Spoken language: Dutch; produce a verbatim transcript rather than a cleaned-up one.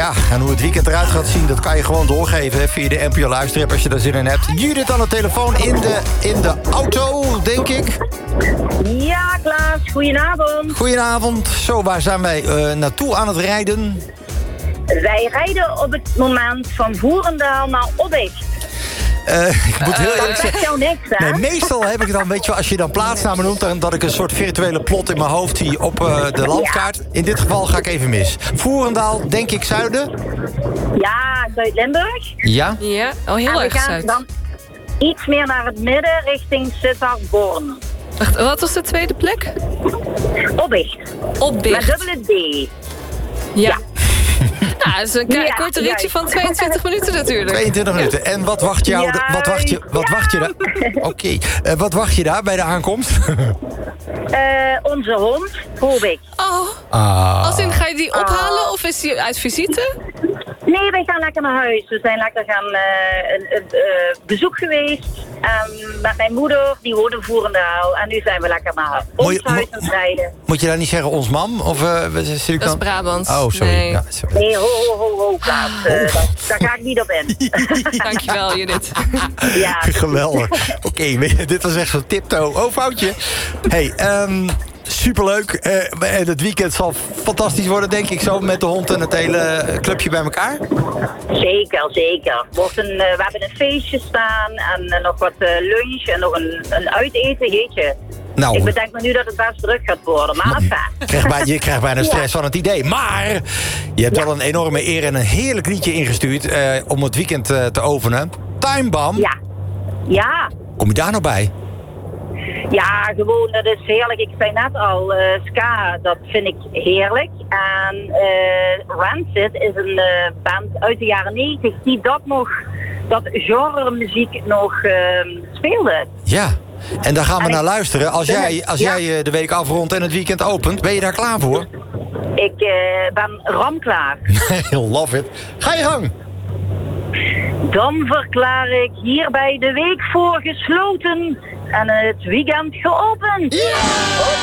Ja, en hoe het weekend eruit gaat zien, dat kan je gewoon doorgeven hè, via de N P O Luisterrap als je daar zin in hebt. Judith aan de telefoon in de, in de auto, denk ik. Ja, Klaas, goedenavond. Goedenavond. Zo, waar zijn wij uh, naartoe aan het rijden? Wij rijden op het moment van Voerendaal naar Oddicht. Uh, ik moet heel eerlijk Dat zegt zeggen. jou niks, hè? Nee, meestal heb ik dan, weet je wel, als je dan plaatsnamen noemt, dan dat ik een soort virtuele plot in mijn hoofd zie op uh, de landkaart. In dit geval ga ik even mis. Voerendaal, denk ik zuiden? Ja, Zuid-Limburg. Ja. Ja, oh, heel En we erg gaan zuid. dan iets meer naar het midden, richting Sittard-Born. Wacht, wat was de tweede plek? Oddicht. Met Opbicht. dubbele D. Ja. Nou, dat is een k- Ja, korte ritje juist. van tweeëntwintig minuten natuurlijk. tweeëntwintig minuten. En wat wacht jou? Ja, wat wacht je, wat ja. wacht je daar? Oké. Okay. Uh, wat wacht je daar bij de aankomst? Uh, onze hond, hoop ik. Oh, Ah. als in, ga je die ophalen of is die uit visite? Nee, wij gaan lekker naar huis. We zijn lekker gaan uh, een, een uh, bezoek geweest. Um, met mijn moeder, die woont in Voerendaal. En nu zijn we lekker naar ons Moet je- huis mo- aan het rijden. Moet je daar niet zeggen ons mam? Of uh, zit ik Dat is dan? Brabant. Oh, sorry. Nee. Ja, sorry. Nee, ho, ho, ho, ho, Klaas. Uh, Oh. daar, daar ga ik niet op in. Dankjewel, Judith. Ja. Geweldig. Oké, okay, dit was echt zo'n tiptoe. Oh, foutje. Hey, um, superleuk. Uh, en het weekend zal fantastisch worden, denk ik zo. Met de hond en het hele clubje bij elkaar. Zeker, zeker. Wordt een, uh, we hebben een feestje staan en uh, nog wat uh, lunch en nog een, een uiteten, jeetje. Nou, Ik bedenk me nu dat het best druk gaat worden, maar enfin. je krijgt bij- je krijgt bijna stress Ja. van het idee. Maar je hebt Ja. wel een enorme eer en een heerlijk liedje ingestuurd... Uh, om het weekend uh, te openen. Time Bomb. Ja. Ja. Kom je daar nou bij? Ja, gewoon, dat is heerlijk. Ik zei net al, uh, ska, dat vind ik heerlijk. En uh, Rancid is een uh, band uit de jaren negentig die dat nog, dat genre muziek nog uh, speelde. Ja. En daar gaan we En naar ik- luisteren. Als jij, als Ja. jij uh, de week afrondt en het weekend opent, ben je daar klaar voor? Ik uh, ben ramklaar. Love it. Ga je gang. Dan verklaar ik hierbij de week voor gesloten en het weekend geopend. Ja!